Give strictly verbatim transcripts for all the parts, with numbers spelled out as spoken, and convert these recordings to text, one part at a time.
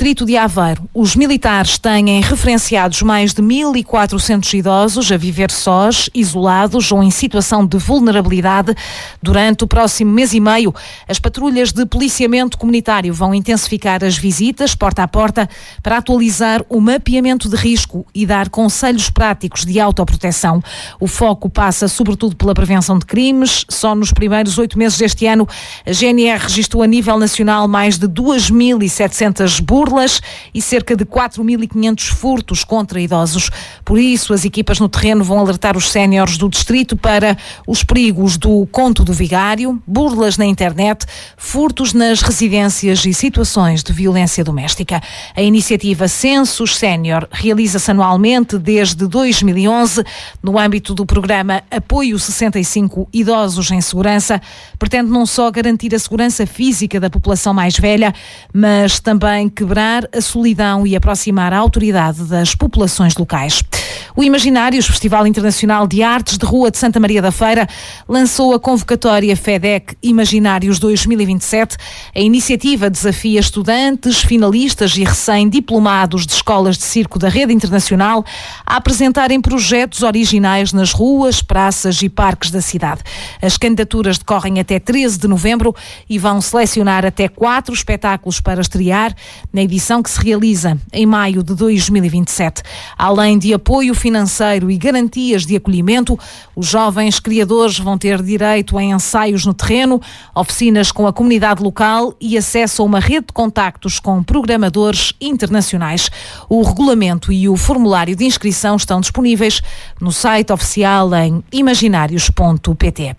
distrito de Aveiro, os militares têm referenciados mais de mil e quatrocentos idosos a viver sós, isolados ou em situação de vulnerabilidade. Durante o próximo mês e meio, as patrulhas de policiamento comunitário vão intensificar as visitas porta a porta para atualizar o mapeamento de risco e dar conselhos práticos de autoproteção. O foco passa sobretudo pela prevenção de crimes. Só nos primeiros oito meses deste ano, a G N R registrou a nível nacional mais de duas mil e setecentas burlas e cerca de quatro mil e quinhentos furtos contra idosos. Por isso, as equipas no terreno vão alertar os séniores do distrito para os perigos do conto do vigário, burlas na internet, furtos nas residências e situações de violência doméstica. A iniciativa Census Sénior realiza-se anualmente desde dois mil e onze no âmbito do programa Apoio sessenta e cinco Idosos em Segurança. Pretende não só garantir a segurança física da população mais velha, mas também quebrar a solidão e aproximar a autoridade das populações locais. O Imaginários, Festival Internacional de Artes de Rua de Santa Maria da Feira, lançou a convocatória FEDEC Imaginários dois mil e vinte e sete. A iniciativa desafia estudantes, finalistas e recém-diplomados de escolas de circo da rede internacional a apresentarem projetos originais nas ruas, praças e parques da cidade. As candidaturas decorrem até treze de novembro e vão selecionar até quatro espetáculos para estrear na edição que se realiza em maio de dois mil e vinte e sete. Além de apoio financeiro e garantias de acolhimento, os jovens criadores vão ter direito a ensaios no terreno, oficinas com a comunidade local e acesso a uma rede de contactos com programadores internacionais. O regulamento e o formulário de inscrição estão disponíveis no site oficial em imaginários ponto pt.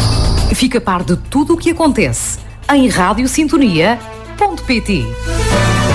Fica a par de tudo o que acontece em rádio sintonia ponto pt.